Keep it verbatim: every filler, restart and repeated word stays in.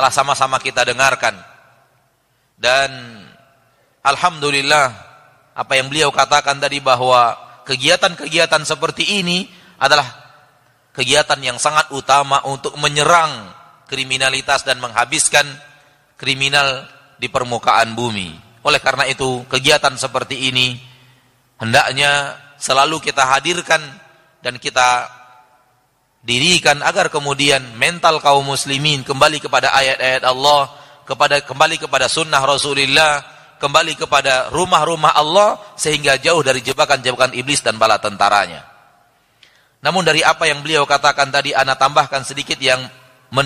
telah sama-sama kita dengarkan. Dan alhamdulillah, apa yang beliau katakan tadi bahwa kegiatan-kegiatan seperti ini adalah kegiatan yang sangat utama untuk menyerang kriminalitas dan menghabiskan kriminal di permukaan bumi. Oleh karena itu, kegiatan seperti ini hendaknya selalu kita hadirkan dan kita dirikan agar kemudian mental kaum muslimin kembali kepada ayat-ayat Allah, kepada kembali kepada sunnah Rasulullah, kembali kepada rumah-rumah Allah, sehingga jauh dari jebakan-jebakan iblis dan bala tentaranya. Namun dari apa yang beliau katakan tadi, ana tambahkan sedikit yang